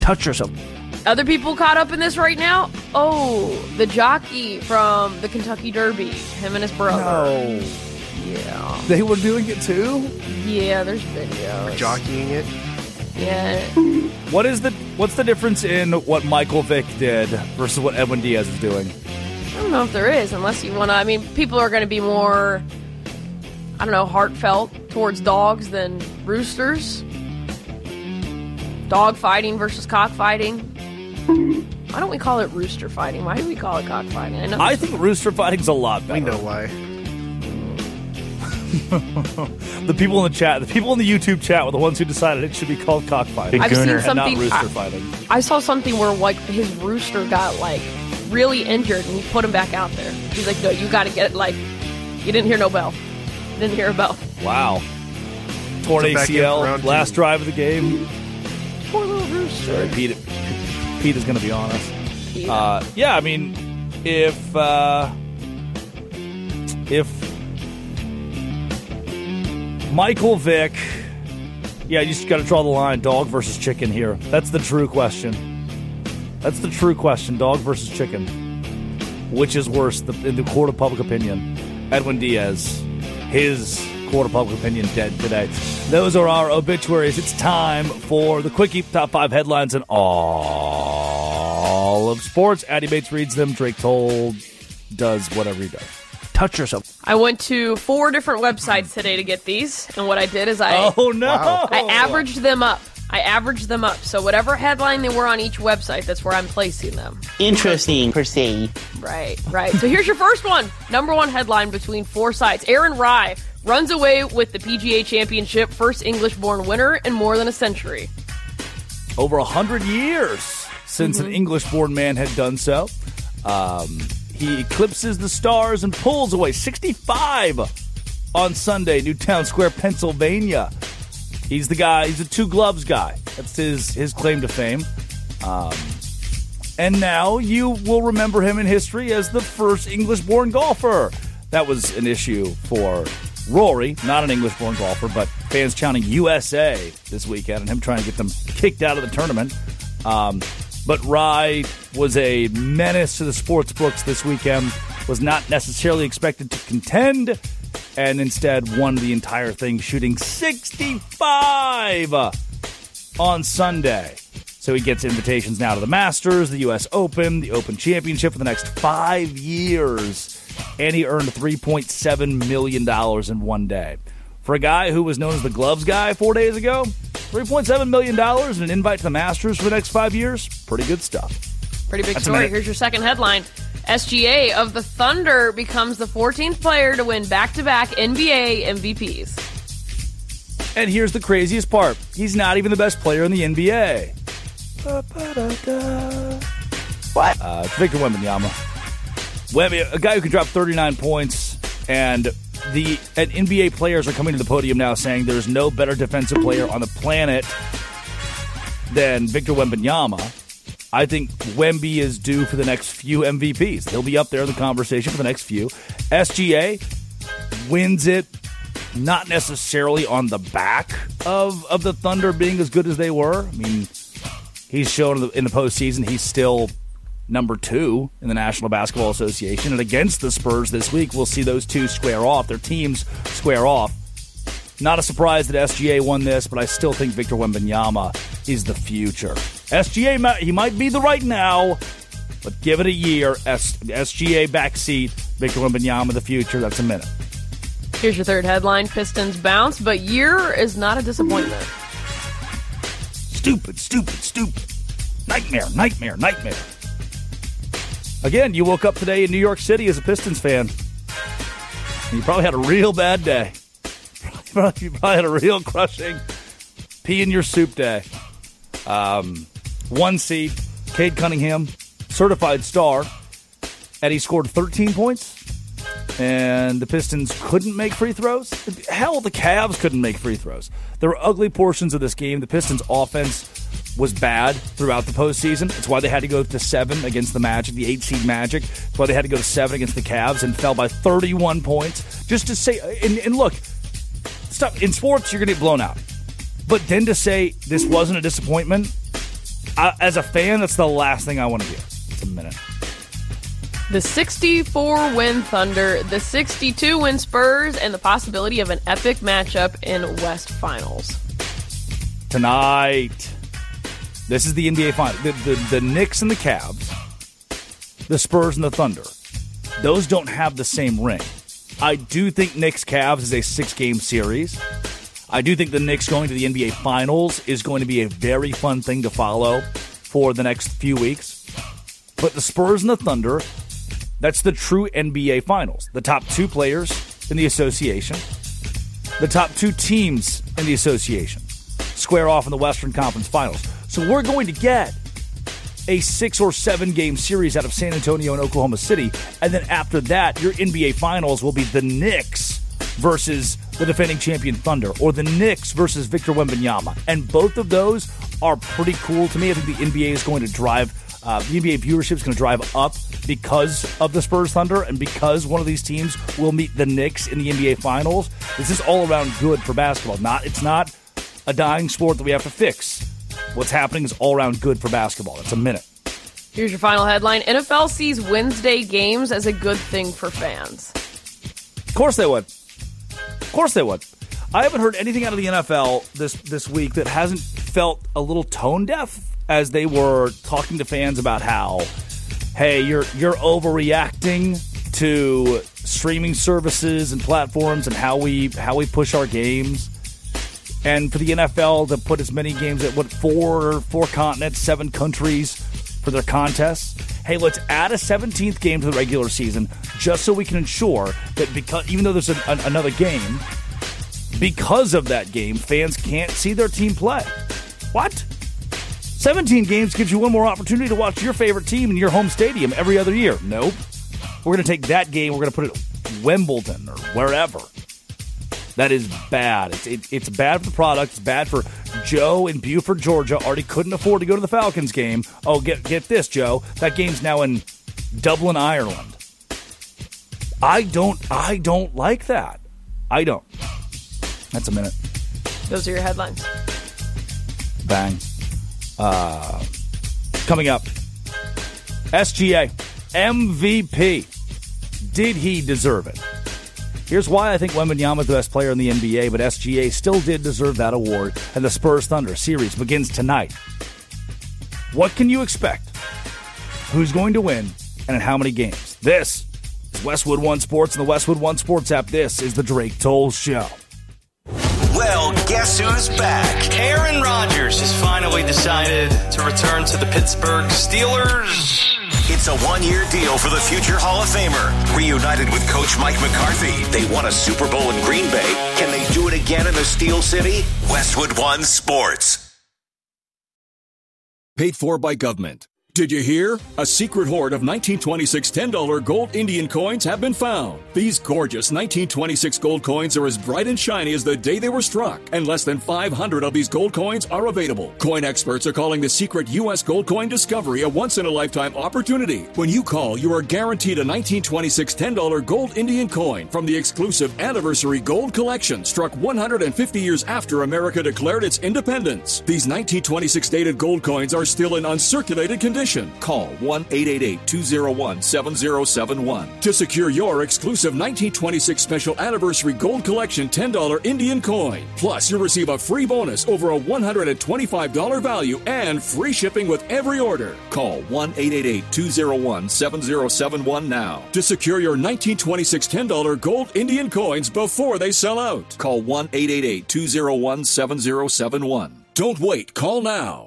Touch yourself. Other people caught up in this right now? Oh, the jockey from the Kentucky Derby. Him and his brother. No. Yeah. They were doing it too? Yeah, there's videos. Jockeying it? Yeah. What's the difference in what Michael Vick did versus what Edwin Diaz is doing? I don't know if there is, unless you want to. I mean, people are going to be more, I don't know, heartfelt towards dogs than roosters. Dog fighting versus cock fighting. Why don't we call it rooster fighting? Why do we call it cock fighting? I think rooster fighting's a lot better. We know why. The people in the chat, the people in the YouTube chat were the ones who decided it should be called cockfighting. I've seen and something, not rooster fighting. I saw something where like his rooster got like really injured and he put him back out there. He's like, no, you got to get it. Like, you didn't hear no bell. You didn't hear a bell. Wow. Torn ACL, last drive of the game. Poor little rooster. Sorry, Pete is going to be on us. Yeah, I mean, if Michael Vick, yeah, you just got to draw the line, dog versus chicken here. That's the true question. That's the true question, dog versus chicken. Which is worse in the court of public opinion? Edwin Diaz, his court of public opinion dead today. Those are our obituaries. It's time for the Quickie Top 5 headlines in all of sports. Addy Bates reads them. Drake Toll does whatever he does. Touch yourself. I went to 4 different websites today to get these, and what I did is I averaged them up. So whatever headline they were on each website, that's where I'm placing them. Interesting, per se. Right. So here's your first one. Number 1 headline between 4 sites. Aaron Rai runs away with the PGA Championship, first English-born winner in more than a century. Over 100 years since an English-born man had done so. He eclipses the stars and pulls away 65 on Sunday, Newtown Square, Pennsylvania. He's the guy. He's a 2 gloves guy. That's his claim to fame. And now you will remember him in history as the first English-born golfer. That was an issue for Rory, not an English-born golfer, but fans chanting USA this weekend and him trying to get them kicked out of the tournament. But Rai was a menace to the sports books this weekend, was not necessarily expected to contend, and instead won the entire thing, shooting 65 on Sunday. So he gets invitations now to the Masters, the U.S. Open, the Open Championship for the next 5 years, and he earned $3.7 million in one day. For a guy who was known as the gloves guy 4 days ago, $3.7 million and an invite to the Masters for the next 5 years, pretty good stuff. Pretty big story. Here's your second headline. SGA of the Thunder becomes the 14th player to win back-to-back NBA MVPs. And here's the craziest part. He's not even the best player in the NBA. What? It's Victor Wembanyama. A guy who can drop 39 points, and NBA players are coming to the podium now saying there's no better defensive player on the planet than Victor Wembanyama. I think Wemby is due for the next few MVPs. He'll be up there in the conversation for the next few. SGA wins it, not necessarily on the back of the Thunder being as good as they were. I mean, he's shown in the postseason he's still number 2 in the National Basketball Association. And against the Spurs this week, we'll see those two square off. Their teams square off. Not a surprise that SGA won this, but I still think Victor Wembanyama is the future. SGA, he might be the right now, but give it a year. SGA backseat, Victor Wembanyama the future. That's a minute. Here's your third headline. Pistons bounce, but year is not a disappointment. Stupid. Nightmare. Again, you woke up today in New York City as a Pistons fan. And you probably had a real bad day. You probably had a real crushing pee in your soup day. 1 seed, Cade Cunningham, certified star, and he scored 13 points. And the Pistons couldn't make free throws. Hell, the Cavs couldn't make free throws. There were ugly portions of this game. The Pistons' offense was bad throughout the postseason. It's why they had to go to 7 against the Magic, the 8-seed Magic. It's why they had to go to 7 against the Cavs and fell by 31 points. Just to say, and look, stop. In sports, you're going to get blown out. But then to say this wasn't a disappointment, As a fan, that's the last thing I want to hear. It's a minute. The 64-win Thunder, the 62-win Spurs, and the possibility of an epic matchup in West Finals. Tonight, this is the NBA Finals. The Knicks and the Cavs, the Spurs and the Thunder, those don't have the same ring. I do think Knicks-Cavs is a 6-game series. I do think the Knicks going to the NBA Finals is going to be a very fun thing to follow for the next few weeks. But the Spurs and the Thunder, that's the true NBA Finals. The top 2 players in the association, the top 2 teams in the association square off in the Western Conference Finals. So we're going to get a 6 or 7 game series out of San Antonio and Oklahoma City. And then after that, your NBA Finals will be the Knicks versus the defending champion Thunder, or the Knicks versus Victor Wembanyama. And both of those are pretty cool to me. I think the NBA is going to drive, the NBA viewership is going to drive up because of the Spurs Thunder and because one of these teams will meet the Knicks in the NBA Finals. This is all around good for basketball. It's not a dying sport that we have to fix. What's happening is all around good for basketball. That's a minute. Here's your final headline. NFL sees Wednesday games as a good thing for fans. Of course they would. Of course they would. I haven't heard anything out of the NFL this week that hasn't felt a little tone deaf as they were talking to fans about how, hey, you're overreacting to streaming services and platforms and how we push our games. And for the NFL to put as many games at four continents, 7 countries for their contests. Hey, let's add a 17th game to the regular season just so we can ensure that because even though there's another game, because of that game, fans can't see their team play. What? 17 games gives you one more opportunity to watch your favorite team in your home stadium every other year. Nope. We're going to take that game, we're going to put it at Wimbledon or wherever. That is bad. It's bad for the product. It's bad for Joe in Beaufort, Georgia. Already couldn't afford to go to the Falcons game. Oh, get this, Joe. That game's now in Dublin, Ireland. I don't like that. I don't. That's a minute. Those are your headlines. Bang. Coming up, SGA, MVP. Did he deserve it? Here's why I think Wembanyama is the best player in the NBA, but SGA still did deserve that award, and the Spurs Thunder series begins tonight. What can you expect? Who's going to win, and in how many games? This is Westwood One Sports and the Westwood One Sports app. This is the Drake Toll Show. Well, guess who's back? Aaron Rodgers has finally decided to return to the Pittsburgh Steelers. It's a one-year deal for the future Hall of Famer. Reunited with Coach Mike McCarthy, they won a Super Bowl in Green Bay. Can they do it again in the Steel City? Westwood One Sports. Paid for by government. Did you hear? A secret hoard of 1926 $10 gold Indian coins have been found. These gorgeous 1926 gold coins are as bright and shiny as the day they were struck, and less than 500 of these gold coins are available. Coin experts are calling the secret U.S. gold coin discovery a once-in-a-lifetime opportunity. When you call, you are guaranteed a 1926 $10 gold Indian coin from the exclusive Anniversary Gold Collection, struck 150 years after America declared its independence. These 1926 dated gold coins are still in uncirculated condition. Call 1-888-201-7071 to secure your exclusive 1926 Special Anniversary Gold Collection $10 Indian coin. Plus, you'll receive a free bonus over a $125 value and free shipping with every order. Call 1-888-201-7071 now to secure your 1926 $10 gold Indian coins before they sell out. Call 1-888-201-7071. Don't wait. Call now.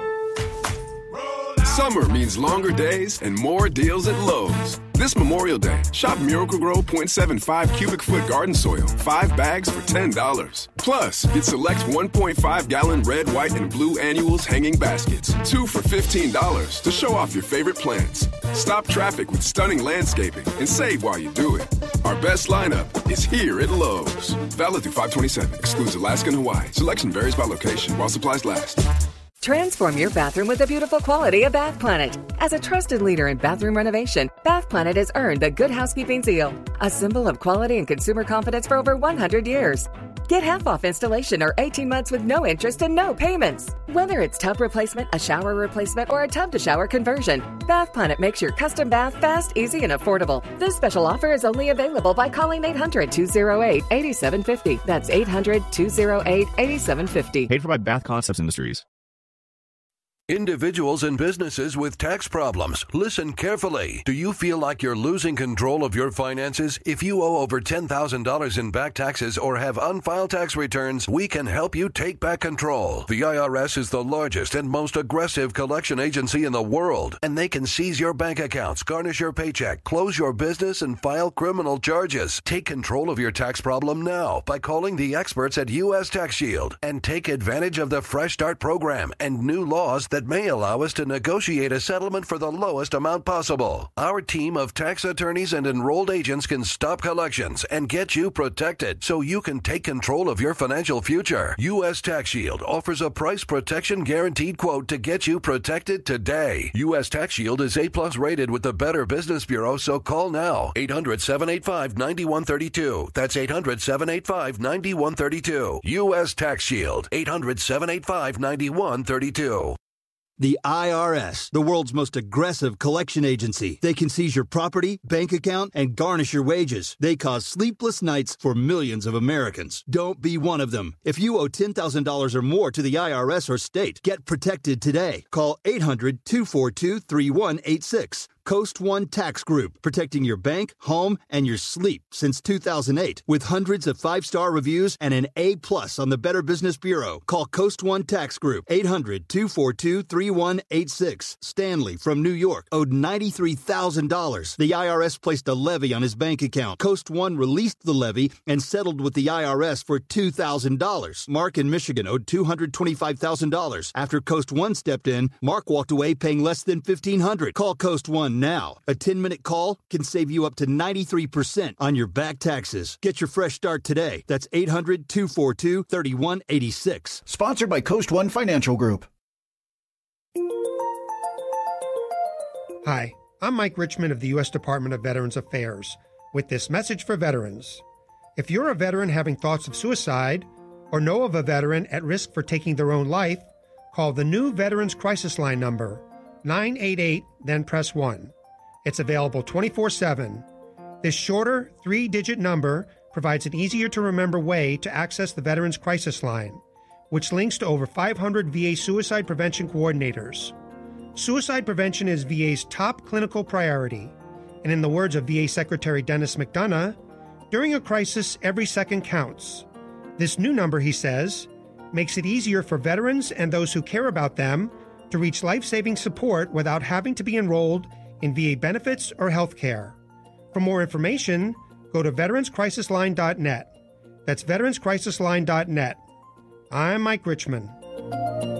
Summer means longer days and more deals at Lowe's. This Memorial Day, shop Miracle-Gro 0.75 cubic foot garden soil, 5 bags for $10. Plus, get select 1.5-gallon red, white, and blue annuals hanging baskets, 2 for $15 to show off your favorite plants. Stop traffic with stunning landscaping and save while you do it. Our best lineup is here at Lowe's. Valid through 5/27. Excludes Alaska and Hawaii. Selection varies by location while supplies last. Transform your bathroom with the beautiful quality of Bath Planet. As a trusted leader in bathroom renovation, Bath Planet has earned the Good Housekeeping seal, a symbol of quality and consumer confidence for over 100 years. Get half off installation or 18 months with no interest and no payments. Whether it's tub replacement, a shower replacement, or a tub-to-shower conversion, Bath Planet makes your custom bath fast, easy, and affordable. This special offer is only available by calling 800-208-8750. That's 800-208-8750. Paid for by Bath Concepts Industries. Individuals and businesses with tax problems, listen carefully. Do you feel like you're losing control of your finances? If you owe over $10,000 in back taxes or have unfiled tax returns, we can help you take back control. The IRS is the largest and most aggressive collection agency in the world, and they can seize your bank accounts, garnish your paycheck, close your business, and file criminal charges. Take control of your tax problem now by calling the experts at U.S. Tax Shield and take advantage of the Fresh Start program and new laws that may allow us to negotiate a settlement for the lowest amount possible. Our team of tax attorneys and enrolled agents can stop collections and get you protected so you can take control of your financial future. U.S. Tax Shield offers a price protection guaranteed quote to get you protected today. U.S. Tax Shield is A+ rated with the Better Business Bureau, so call now. 800-785-9132. That's 800-785-9132. U.S. Tax Shield. 800-785-9132. The IRS, the world's most aggressive collection agency. They can seize your property, bank account, and garnish your wages. They cause sleepless nights for millions of Americans. Don't be one of them. If you owe $10,000 or more to the IRS or state, get protected today. Call 800-242-3186. Coast One Tax Group, protecting your bank, home, and your sleep since 2008. With hundreds of 5-star reviews and an A+ on the Better Business Bureau. Call Coast One Tax Group, 800-242-3186. Stanley from New York owed $93,000. The IRS placed a levy on his bank account. Coast One released the levy and settled with the IRS for $2,000. Mark in Michigan owed $225,000. After Coast One stepped in, Mark walked away paying less than $1,500. Call Coast One now. A 10-minute call can save you up to 93% on your back taxes. Get your fresh start today. That's 800-242-3186. Sponsored by Coast One Financial Group. Hi, I'm Mike Richmond of the U.S. Department of Veterans Affairs with this message for veterans. If you're a veteran having thoughts of suicide or know of a veteran at risk for taking their own life, call the new Veterans Crisis Line number, 988, then press 1. It's available 24/7. This shorter, 3-digit number provides an easier-to-remember way to access the Veterans Crisis Line, which links to over 500 VA suicide prevention coordinators. Suicide prevention is VA's top clinical priority, and in the words of VA Secretary Dennis McDonough, during a crisis, every second counts. This new number, he says, makes it easier for veterans and those who care about them to reach life-saving support without having to be enrolled in VA benefits or health care. For more information, go to veteranscrisisline.net. That's veteranscrisisline.net. I'm Mike Richmond.